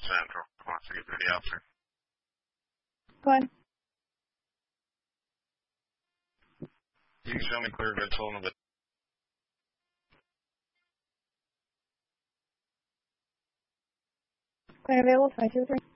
Central. Wants to get through the officer. Go ahead. You can show me clear good total of it. Clear available, 523.